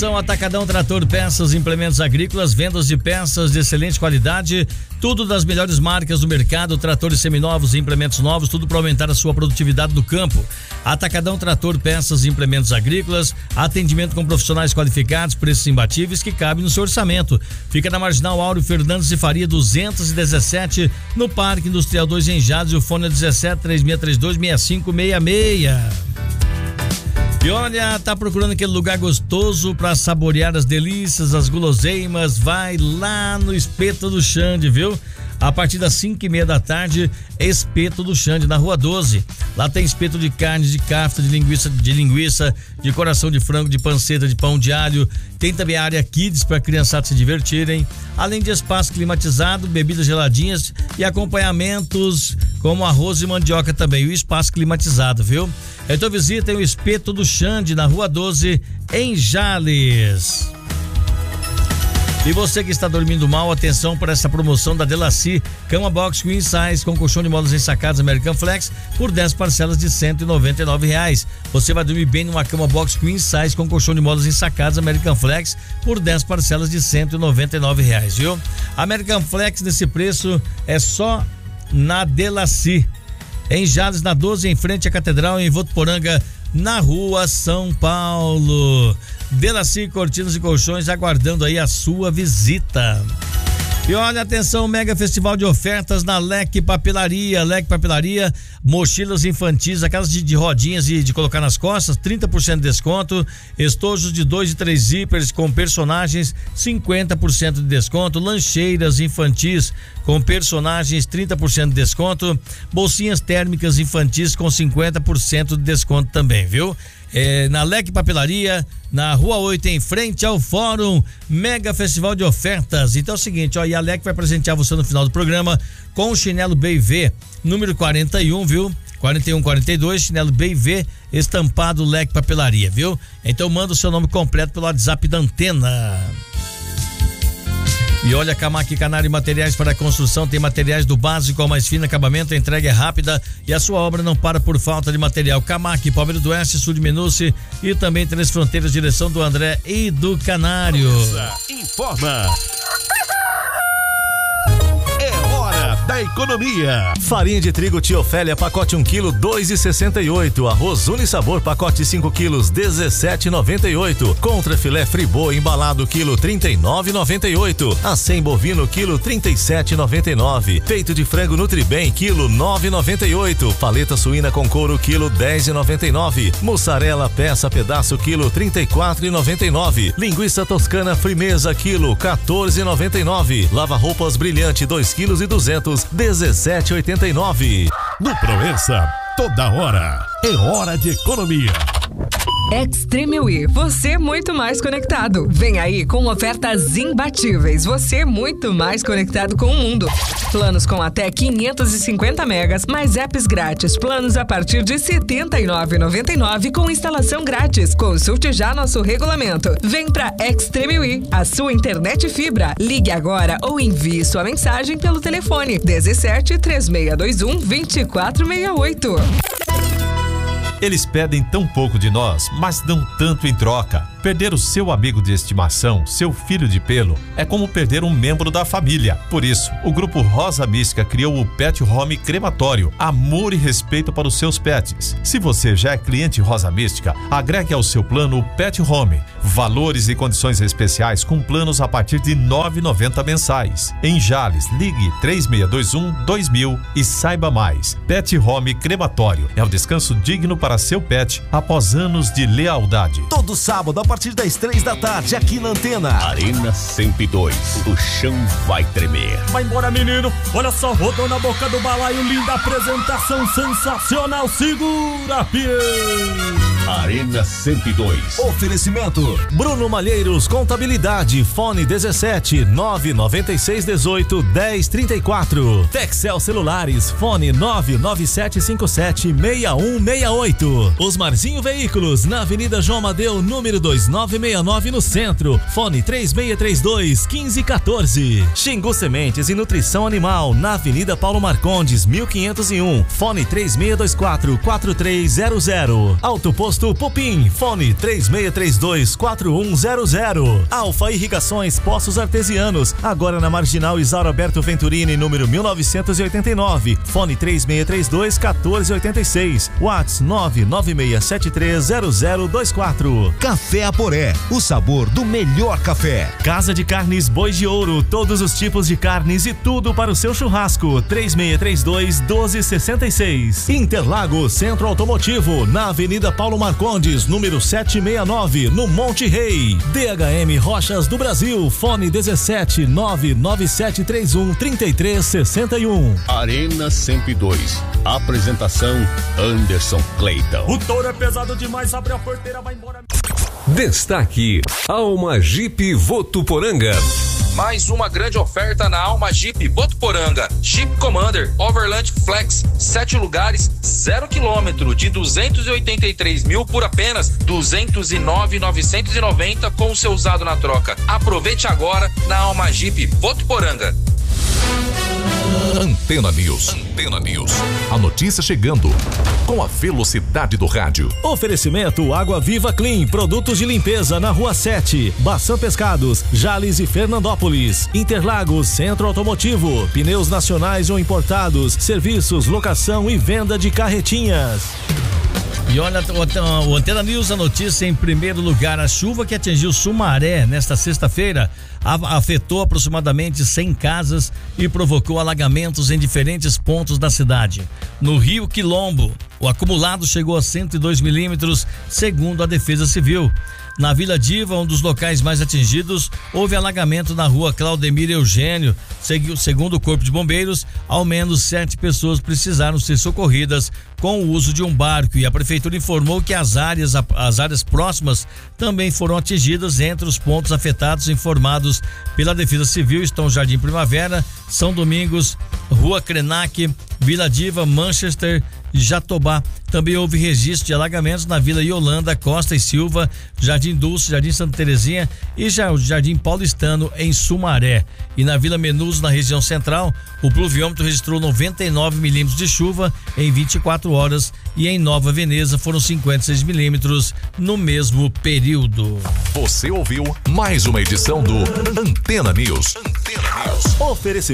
Atenção, Atacadão Trator Peças e Implementos Agrícolas, vendas de peças de excelente qualidade, tudo das melhores marcas do mercado, tratores seminovos e implementos novos, tudo para aumentar a sua produtividade do campo. Atacadão Trator Peças e Implementos Agrícolas, atendimento com profissionais qualificados, preços imbatíveis que cabem no seu orçamento. Fica na Marginal Áureo Fernandes de Faria 217, no Parque Industrial 2 em Jales, e o fone é 17-3632-6566. E olha, tá procurando aquele lugar gostoso para saborear as delícias, as guloseimas? Vai lá no Espeto do Xande, viu? A partir das 5:30 da tarde, Espeto do Xande, na Rua 12. Lá tem espeto de carne, de cafta, de linguiça, de coração de frango, de panceta, de pão de alho. Tem também a área kids para criançadas se divertirem. Além de espaço climatizado, bebidas geladinhas e acompanhamentos como arroz e mandioca também. O espaço climatizado, viu? Então visitem o Espeto do Xande, na Rua 12, em Jales. E você que está dormindo mal, atenção para essa promoção da Delacy, cama box queen size com colchão de molas ensacadas American Flex por 10 parcelas de R$199. Você vai dormir bem numa cama box queen size com colchão de molas ensacadas American Flex por 10 parcelas de R$199, viu? American Flex nesse preço é só na Delacy, em Jales, na 12, em frente à Catedral, em Votuporanga, na Rua São Paulo. Delacy Cortinas e Colchões aguardando aí a sua visita. E olha, atenção, mega festival de ofertas na Leque Papelaria. Leque Papelaria, mochilas infantis, aquelas de rodinhas e de colocar nas costas, 30% de desconto. Estojos de 2 e 3 zíperes com personagens, 50% de desconto. Lancheiras infantis com personagens, 30% de desconto. Bolsinhas térmicas infantis com 50% de desconto também, viu? Na Leque Papelaria, na Rua 8, em frente ao Fórum, mega festival de ofertas. Então é o seguinte, ó, e a Leque vai presentear você no final do programa com o chinelo B&V, número 41, viu? 4142, chinelo B&V, estampado Leque Papelaria, viu? Então manda o seu nome completo pelo WhatsApp da Antena. E olha, Camac Canário Materiais para Construção tem materiais do básico ao mais fino acabamento, a entrega é rápida e a sua obra não para por falta de material. Camac, Palmeira do Oeste, Sul de Menuce e também Três Fronteiras, direção do André e do Canário. Informa. Da economia. Farinha de trigo Tia Ofélia, pacote 1 kg, 2,68. Arroz Unisabor, pacote 5 kg, 17,98. Contra filé Fribô embalado, quilo, 39,98. Acém bovino, quilo, 37,99. Peito de frango Nutribem, quilo, 9,98. Paleta suína com couro, quilo, 10,99. Mussarela peça pedaço, quilo, 34,99. Linguiça toscana Frimeza, quilo, 14,99. Lava roupas brilhante, 2 kg e 200, 17,89. No Proença, toda hora é hora de economia. Extreme We, você muito mais conectado. Vem aí com ofertas imbatíveis. Você muito mais conectado com o mundo. Planos com até 550 megas, mais apps grátis. Planos a partir de R$ 79,99 com instalação grátis. Consulte já nosso regulamento. Vem pra Extreme We, a sua internet fibra. Ligue agora ou envie sua mensagem pelo telefone 17 3621 2468. Eles pedem tão pouco de nós, mas dão tanto em troca. Perder o seu amigo de estimação, seu filho de pelo, é como perder um membro da família. Por isso, o Grupo Rosa Mística criou o Pet Home Crematório. Amor e respeito para os seus pets. Se você já é cliente Rosa Mística, agregue ao seu plano o Pet Home. Valores e condições especiais com planos a partir de R$ 9,90 mensais. Em Jales, ligue 3621-2000 e saiba mais. Pet Home Crematório é o descanso digno para seu pet após anos de lealdade. Todo sábado, a partir das 3 da tarde, aqui na Antena. Arena 102, o chão vai tremer. Vai embora, menino. Olha só, rodou na boca do balaio, linda apresentação, sensacional. Segura, Pia. Arena 102. Oferecimento Bruno Malheiros Contabilidade, fone 17 996 18 10 34. Texcel Celulares, fone 99757 6168. Osmarzinho Veículos, na Avenida João Amadeu, número 2969, no centro, fone 3632 1514. Xingu Sementes e Nutrição Animal, na Avenida Paulo Marcondes 1501, fone 3624 4300. Autoposto Posto Pupim, fone 36324100. Alfa Irrigações Poços Artesianos, agora na Marginal Isauro Alberto Venturini, número 1989, fone 36321486, WhatsApp 996730024. Café Aporé, o sabor do melhor café. Casa de Carnes Bois de Ouro, todos os tipos de carnes e tudo para o seu churrasco. 3632-1266. Interlagos Centro Automotivo, na Avenida Paulo Marcondes, número 769, no Monte Rei. DHM Rochas do Brasil, fone 17997313361. Arena 102. Apresentação Anderson Clayton. O touro é pesado demais, abre a porteira, vai embora. Destaque: Alma Jeep Votuporanga. Mais uma grande oferta na Alma Jeep Votuporanga. Jeep Commander Overland Flex, 7 lugares, 0 km, de 283 mil por apenas 209.990 com o seu usado na troca. Aproveite agora na Alma Jeep Votuporanga. Antena News. Antena News. A notícia chegando com a velocidade do rádio. Oferecimento Água Viva Clean, produtos de limpeza na Rua 7, Baçã Pescados, Jales e Fernandópolis. Interlagos Centro Automotivo, pneus nacionais ou importados, serviços, locação e venda de carretinhas. E olha, o Antena News, a notícia em primeiro lugar: a chuva que atingiu Sumaré nesta sexta-feira afetou aproximadamente 100 casas e provocou alagamentos em diferentes pontos da cidade. No Rio Quilombo, o acumulado chegou a 102 milímetros, segundo a Defesa Civil. Na Vila Diva, um dos locais mais atingidos, houve alagamento na rua Claudemir Eugênio. Segundo o Corpo de Bombeiros, ao menos 7 pessoas precisaram ser socorridas com o uso de um barco, e a prefeitura informou que as áreas próximas também foram atingidas. Entre os pontos afetados informados pela Defesa Civil estão Jardim Primavera, São Domingos, Rua Krenak, Vila Diva, Manchester e Jatobá. Também houve registro de alagamentos na Vila Yolanda, Costa e Silva, Jardim Dulce, Jardim Santa Terezinha e Jardim Paulistano, em Sumaré. E na Vila Menuso, na região central, o pluviômetro registrou 99 milímetros de chuva em 24 horas e em Nova Veneza foram 56 milímetros no mesmo período. Você ouviu mais uma edição do Antena News. Antena News. Oferecimento